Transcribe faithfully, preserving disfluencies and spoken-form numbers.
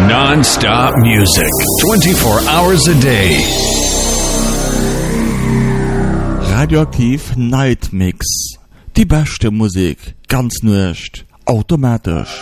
Non-stop music, twenty-four hours a day. Radioaktiv Night Mix. Die beste Musik, ganz nicht automatisch.